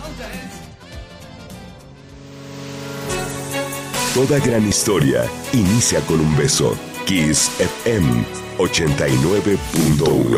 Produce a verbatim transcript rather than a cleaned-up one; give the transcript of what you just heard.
Toda gran historia inicia con un beso. Kiss F M ochenta y nueve punto uno.